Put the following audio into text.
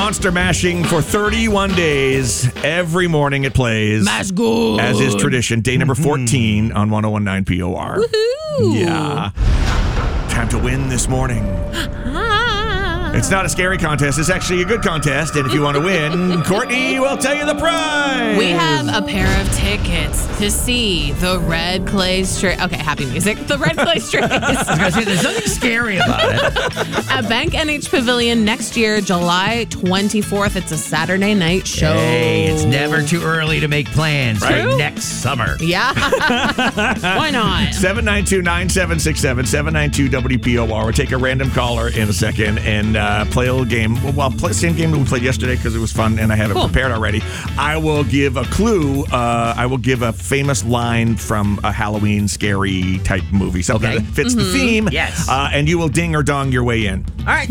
Monster Mashing for 31 days. Every morning it plays. Mash good. As is tradition. Day number 14 on 101.9 POR. Woohoo. Yeah. Time to win this morning. It's not a scary contest. It's actually a good contest. And if you want to win, Courtney will tell you the prize. We have a pair of tickets to see the Red Clay Strays. Okay, happy music. The Red Clay Strays. I was going to say, there's nothing scary about it. At Bank NH Pavilion next year, July 24th. It's a Saturday night show. Hey, it's never too early to make plans for next summer. Yeah. Why not? 792-9767, 792-WPOR. We'll take a random caller in a second and play a little game. Well, same game that we played yesterday because it was fun and I had it prepared already. I will give a clue. I will give a famous line from a Halloween scary type movie. Something that fits the theme. Yes. And you will ding or dong your way in. All right.